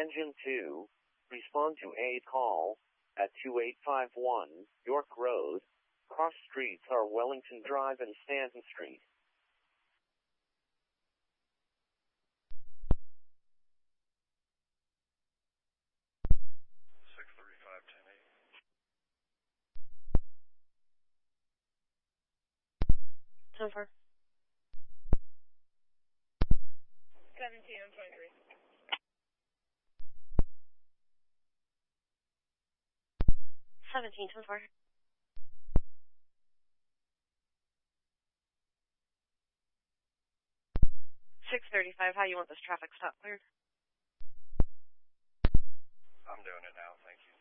Engine 2, respond to a call at 2851 York Road. Cross streets are Wellington Drive and Stanton Street. So far. 17 and 23. 17, so far. 6:35. How you want this traffic stop cleared? I'm doing it now, thank you.